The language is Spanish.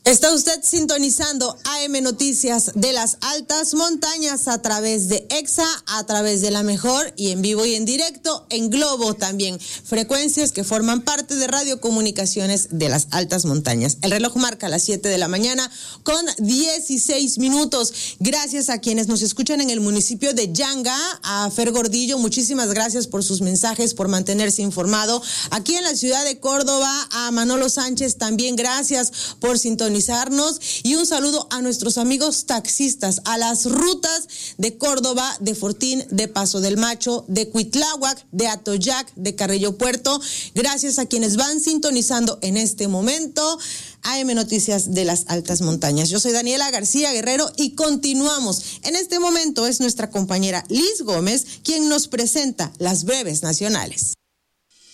Está usted sintonizando AM Noticias de las Altas Montañas a través de EXA, a través de La Mejor y en vivo y en directo en Globo también. Frecuencias que forman parte de Radiocomunicaciones de las Altas Montañas. El reloj marca las 7 de la mañana con 16 minutos. Gracias a quienes nos escuchan en el municipio de Yanga, a Fer Gordillo, muchísimas gracias por sus mensajes, por mantenerse informado. Aquí en la ciudad de Córdoba, a Manolo Sánchez también gracias por sintonizarnos, y un saludo a nuestros amigos taxistas, a las rutas de Córdoba, de Fortín, de Paso del Macho, de Cuitláhuac, de Atoyac, de Carrillo Puerto. Gracias a quienes van sintonizando en este momento AM Noticias de las Altas Montañas. Yo soy Daniela García Guerrero y continuamos. En este momento es nuestra compañera Liz Gómez quien nos presenta las breves nacionales.